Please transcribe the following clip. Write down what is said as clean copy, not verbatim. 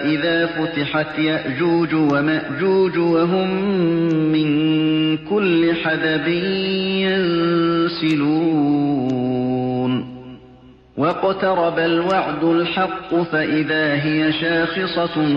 إذا فتحت يأجوج ومأجوج وهم من كل حدب ينسلون واقترب الوعد الحق فإذا هي شاخصة